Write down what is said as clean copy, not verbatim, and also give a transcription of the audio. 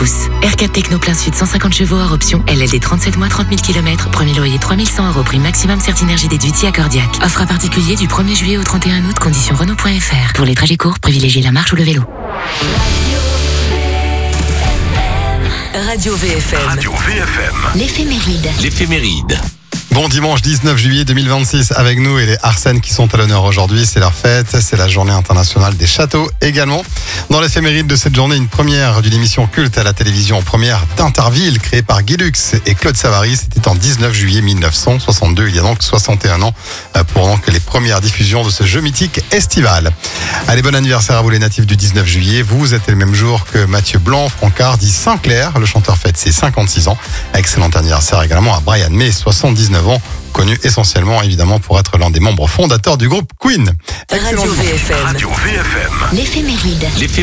R4 Techno plein sud 150 chevaux hors option, LLD 37 mois 30 000 km, premier loyer 3100 €, prime maximum Certinergie déduite accordiaque. Offre à particulier du 1er juillet au 31 août, conditions Renault.fr. Pour les trajets courts, privilégiez la marche ou le vélo. Radio VFM. Radio VFM. L'éphéméride. Bon dimanche 19 juillet 2026 avec nous et les Arsènes qui sont à l'honneur aujourd'hui. C'est leur fête, c'est la journée internationale des châteaux également. Dans l'éphéméride de cette journée, une première d'une émission culte à la télévision, première d'Interville créée par Guy Lux et Claude Savary. C'était en 19 juillet 1962, il y a donc 61 ans, pour donc les premières diffusions de ce jeu mythique estival. Allez, bon anniversaire à vous les natifs du 19 juillet. Vous êtes le même jour que Mathieu Blanc, Francard, dit Sinclair. Le chanteur fête ses 56 ans. Excellent anniversaire également à Brian May, 79 ans, connu essentiellement évidemment pour être l'un des membres fondateurs du groupe Queen. Radio VFM. Radio VFM. L'éphéméride.